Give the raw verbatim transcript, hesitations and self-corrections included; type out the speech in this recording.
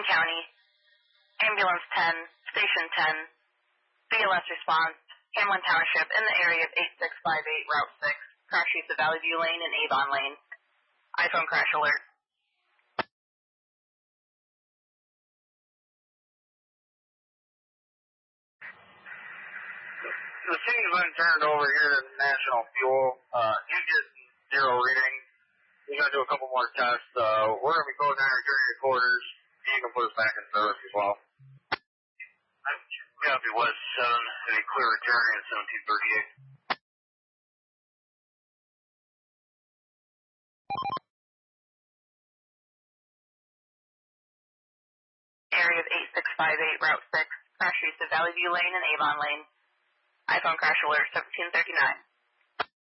County, Ambulance ten, Station ten, B L S response, Hamlin Township, in the area of eight six five eight Route six, crash east of Valley View Lane and Avon Lane. iPhone crash alert. The scene's been turned over here to National Fuel. Uh, you get zero reading. We're going to do a couple more tests. Uh, we're going to be going down and returning your quarters. You can put us back in service as well. Copy West seven, a clear return at seventeen thirty-eight. Area of eight six five eight Route six, crash east of Valley View Lane and Avon Lane. iPhone crash alert seventeen thirty-nine.